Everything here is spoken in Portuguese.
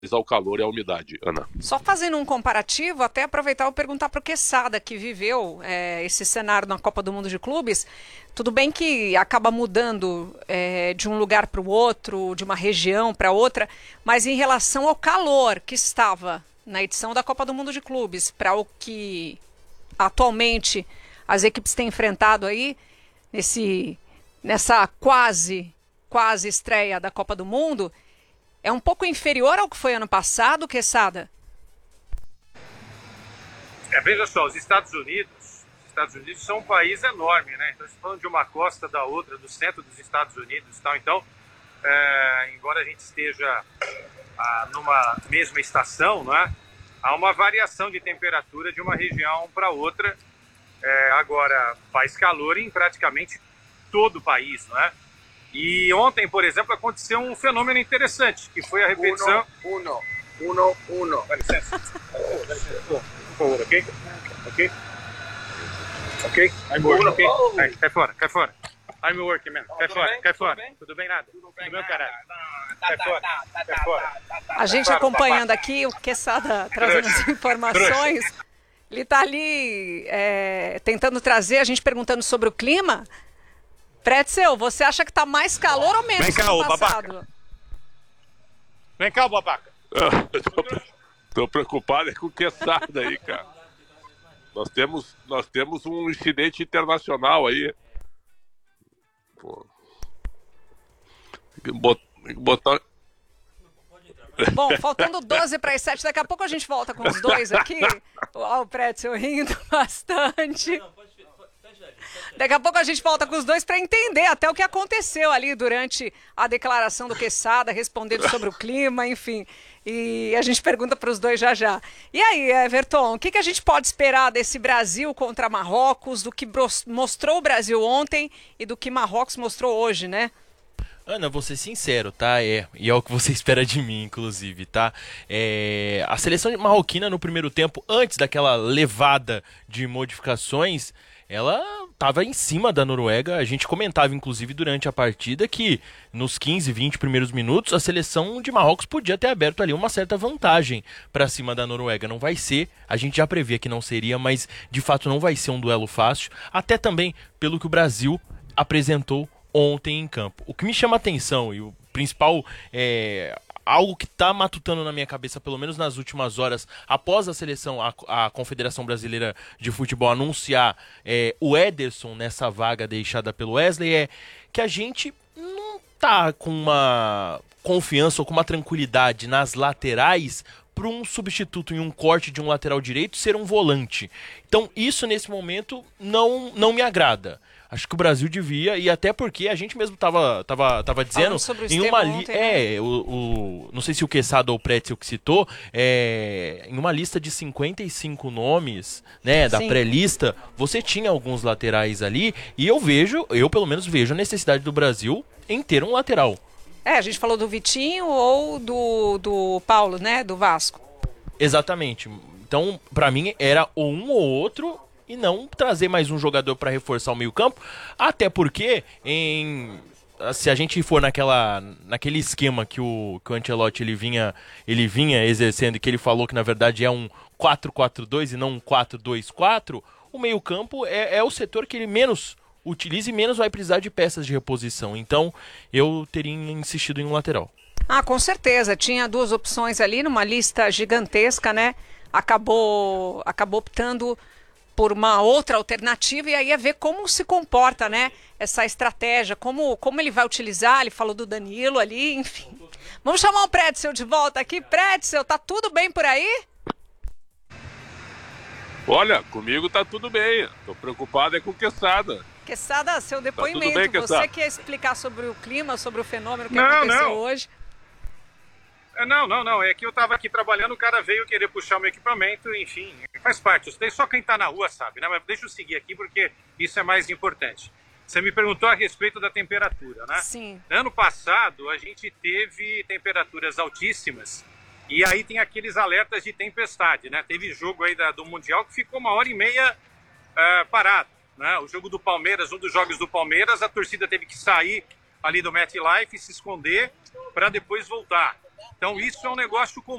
ao calor e à umidade, Ana. Só fazendo um comparativo, até aproveitar e perguntar para o Quesada, que viveu esse cenário na Copa do Mundo de Clubes. Tudo bem que acaba mudando de um lugar para o outro, de uma região para outra, mas em relação ao calor que estava na edição da Copa do Mundo de Clubes, para o que atualmente as equipes têm enfrentado aí, nessa quase estreia da Copa do Mundo, é um pouco inferior ao que foi ano passado, Quesada? Veja só, os Estados Unidos são um país enorme, né? Então, estamos falando de uma costa da outra, do centro dos Estados Unidos e tal. Então, embora a gente esteja numa mesma estação, né? Há uma variação de temperatura de uma região para outra. Agora, faz calor em praticamente todo o país, não é? E ontem, por exemplo, aconteceu um fenômeno interessante, que foi a repetição... Uno. Dá licença. Dá licença. Por favor, ok? Ok? Ok? I'm working, ok? Aí, cai fora. I'm working, man. Cai fora. Tudo bem, nada? Tudo bem, caralho. Cai fora. A gente acompanhando aqui, o Quesada trazendo as informações. Ele está ali tentando trazer, a gente perguntando sobre o clima. Pretzel, você acha que tá mais calor ou menos que no passado? Vem cá, babaca. Tô preocupado com o Quesada aí, cara. Nós temos um incidente internacional aí. Pô. Tem que botar... Bom, faltando 12 para as 7, daqui a pouco a gente volta com os dois aqui. Ó, o Pretzel rindo bastante. Daqui a pouco a gente volta com os dois para entender até o que aconteceu ali durante a declaração do Quesada, respondendo sobre o clima, enfim. E a gente pergunta para os dois já já. E aí, Everton, o que a gente pode esperar desse Brasil contra Marrocos, do que mostrou o Brasil ontem e do que Marrocos mostrou hoje, né? Ana, vou ser sincero, tá? E é o que você espera de mim, inclusive, tá? A seleção marroquina no primeiro tempo, antes daquela levada de modificações, ela estava em cima da Noruega. A gente comentava, inclusive, durante a partida que nos 15, 20 primeiros minutos, a seleção de Marrocos podia ter aberto ali uma certa vantagem para cima da Noruega. Não vai ser, a gente já previa que não seria, mas de fato não vai ser um duelo fácil, até também pelo que o Brasil apresentou ontem em campo. O que me chama a atenção e o principal algo que está matutando na minha cabeça, pelo menos nas últimas horas, após a seleção, a Confederação Brasileira de Futebol anunciar o Ederson nessa vaga deixada pelo Wesley, é que a gente não tá com uma confiança ou com uma tranquilidade nas laterais para um substituto em um corte de um lateral direito ser um volante. Então isso nesse momento não me agrada. Acho que o Brasil devia, e até porque a gente mesmo tava dizendo em uma lista, não sei se o Quesada ou o Pretzel que citou, em uma lista de 55 nomes, né, da pré-lista, você tinha alguns laterais ali, e eu pelo menos vejo a necessidade do Brasil em ter um lateral. A gente falou do Vitinho ou do Paulo, né, do Vasco. Exatamente. Então, pra mim, era ou um ou outro, e não trazer mais um jogador para reforçar o meio-campo, até porque se a gente for naquele esquema que o Ancelotti ele vinha exercendo, e que ele falou que na verdade é um 4-4-2 e não um 4-2-4, o meio-campo é o setor que ele menos utiliza e menos vai precisar de peças de reposição. Então eu teria insistido em um lateral. Com certeza, tinha duas opções ali numa lista gigantesca, né? Acabou optando por uma outra alternativa, e aí é ver como se comporta, né, essa estratégia, como ele vai utilizar. Ele falou do Danilo ali, enfim. Vamos chamar o Pretzel de volta aqui. Pretzel, tá tudo bem por aí? Olha, comigo tá tudo bem. Tô preocupado com o Quesada. Quesada, seu depoimento. Tá tudo bem, você quer explicar sobre o clima, sobre o fenômeno que aconteceu hoje? Não. É que eu tava aqui trabalhando, o cara veio querer puxar o meu equipamento, enfim, faz parte. Isso daí só quem tá na rua sabe, né? Mas deixa eu seguir aqui porque isso é mais importante. Você me perguntou a respeito da temperatura, né? Sim. Ano passado, a gente teve temperaturas altíssimas e aí tem aqueles alertas de tempestade, né? Teve jogo aí do Mundial que ficou 1h30 parado, né? O jogo do Palmeiras, um dos jogos do Palmeiras, a torcida teve que sair ali do MetLife e se esconder para depois voltar. Então isso é um negócio comum.